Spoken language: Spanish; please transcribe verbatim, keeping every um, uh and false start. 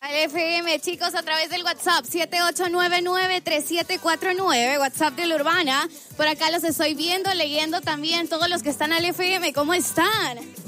Al F M, chicos, a través del WhatsApp siete ocho nueve nueve tres siete cuatro nueve, WhatsApp de La Urbana. Por acá los estoy viendo, leyendo también todos los que están al F M. ¿Cómo están?